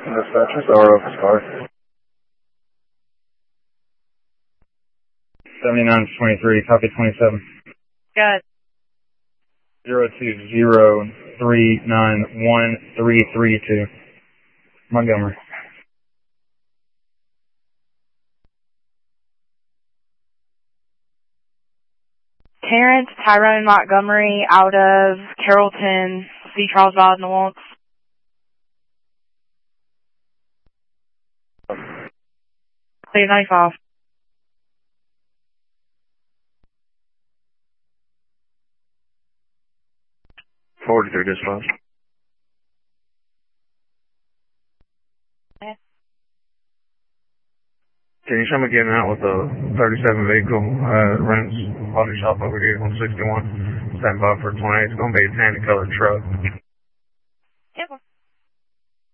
Dispatchers are office car. 7923, copy 27. Good. 020391332. Montgomery. Terrence Tyrone Montgomery out of Carrollton, C. Charles Vald in the Waltz. Clear 95. Forward to dispatch. Yeah. Can you show me getting out with a 37 vehicle, rents body shop over here, 161, stand by for 20. It's going to be a tan colored truck.